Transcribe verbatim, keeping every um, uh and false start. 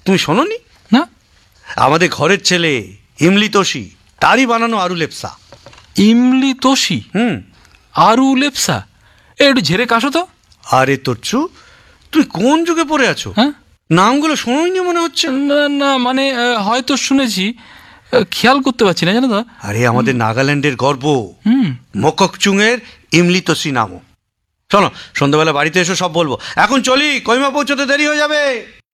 তুমি শোনোনি? না। আমাদের ঘরের ছেলে ইমলি তোষি, তারই বানানো আরু লেপসা। ইমলি তোষি? হুম। আরু লেপসা? এ একটু ঝেড়ে কাশো তো। আরে তোরছু, তুই কোন যুগে পড়ে আছো? হ্যাঁ, নামগুলো শোনোইনি মনে হচ্ছে। না না, মানে হয়তো শুনেছি, খেয়াল করতে পারছি না, জানো তো। আরে আমাদের নাগাল্যান্ডের গর্ব হুম। মককচুংয়ের ইমলি তোষি নামও। শোনো, সন্ধ্যাবেলা বাড়িতে এসো, সব বলবো। এখন চলি, কইমা পৌঁছতে দেরি হয়ে যাবে।